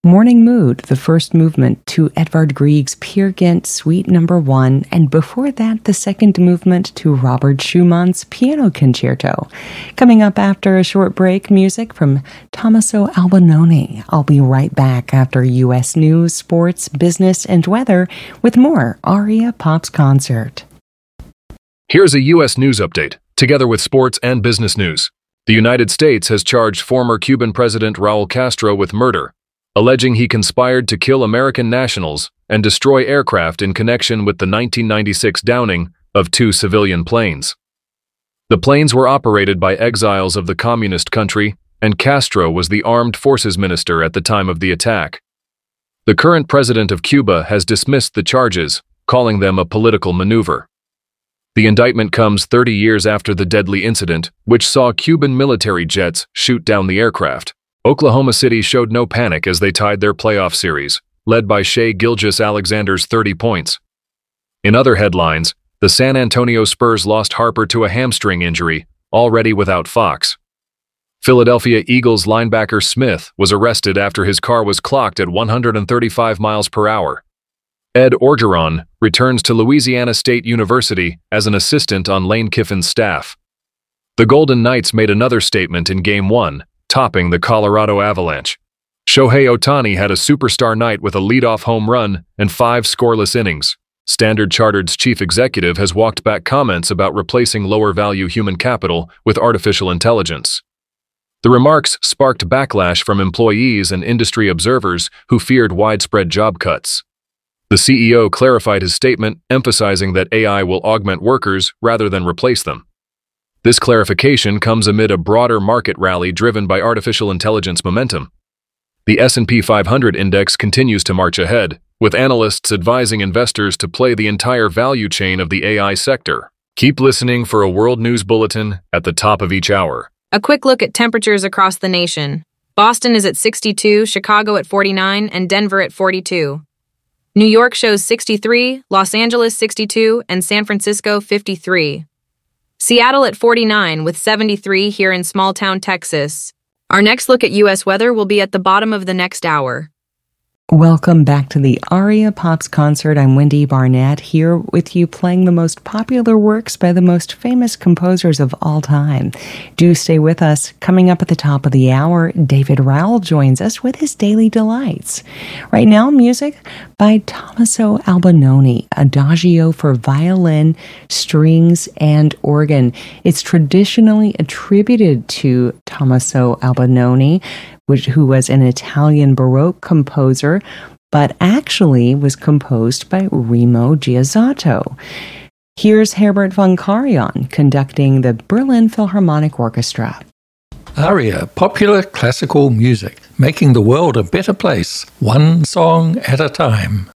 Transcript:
Morning Mood, the first movement to Edvard Grieg's Peer Gynt Suite No. 1, and before that, the second movement to Robert Schumann's Piano Concerto. Coming up after a short break, music from Tommaso Albinoni. I'll be right back after U.S. news, sports, business, and weather with more Aria Pops Concert. Here's a U.S. news update, together with sports and business news. The United States has charged former Cuban President Raul Castro with murder, alleging he conspired to kill American nationals and destroy aircraft in connection with the 1996 downing of 2 civilian planes. The planes were operated by exiles of the communist country, and Castro was the armed forces minister at the time of the attack. The current president of Cuba has dismissed the charges, calling them a political maneuver. The indictment comes 30 years after the deadly incident, which saw Cuban military jets shoot down the aircraft. Oklahoma City showed no panic as they tied their playoff series, led by Shai Gilgeous-Alexander's 30 points. In other headlines, the San Antonio Spurs lost Harper to a hamstring injury, already without Fox. Philadelphia Eagles linebacker Smith was arrested after his car was clocked at 135 miles per hour. Ed Orgeron returns to Louisiana State University as an assistant on Lane Kiffin's staff. The Golden Knights made another statement in Game 1, topping the Colorado Avalanche. Shohei Ohtani had a superstar night with a leadoff home run and 5 scoreless innings. Standard Chartered's chief executive has walked back comments about replacing lower-value human capital with artificial intelligence. The remarks sparked backlash from employees and industry observers who feared widespread job cuts. The CEO clarified his statement, emphasizing that AI will augment workers rather than replace them. This clarification comes amid a broader market rally driven by artificial intelligence momentum. The S&P 500 index continues to march ahead, with analysts advising investors to play the entire value chain of the AI sector. Keep listening for a world news bulletin at the top of each hour. A quick look at temperatures across the nation. Boston is at 62, Chicago at 49, and Denver at 42. New York shows 63, Los Angeles 62, and San Francisco 53. Seattle at 49 with 73 here in small-town Texas. Our next look at U.S. weather will be at the bottom of the next hour. Welcome back to the Aria Pops Concert. I'm Wendy Barnett, here with you playing the most popular works by the most famous composers of all time. Do stay with us. Coming up at the top of the hour, David Rowell joins us with his Daily Delights. Right now, music by Tommaso Albinoni, Adagio for violin, strings, and organ. It's traditionally attributed to Tommaso Albinoni, who was an Italian Baroque composer, but actually was composed by Remo Giazotto. Here's Herbert von Karajan conducting the Berlin Philharmonic Orchestra. Aria, popular classical music, making the world a better place, one song at a time.